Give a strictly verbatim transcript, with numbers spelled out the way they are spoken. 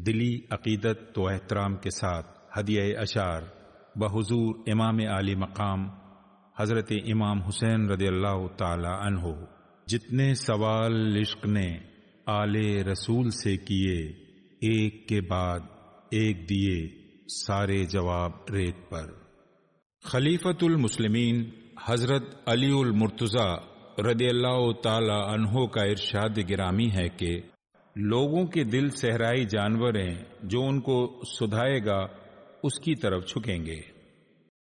दिली अकीदत व एहतराम के साथ हदिया अशार बहुजूर इमाम आली मकाम हजरत इमाम हुसैन रदियल्लाहु ताला अन्हो जितने सवाल इश्क ने आले रसूल से किए, एक के बाद एक दिए सारे जवाब रेत पर। खलीफतुल मुस्लिमीन हजरत अलीउल मुर्तज़ा रदियल्लाहु ताला अन्हो का इरशाद गिरामी है कि लोगों के दिल सहराई जानवर हैं, जो उनको सुधाएगा उसकी तरफ झुकेंगे।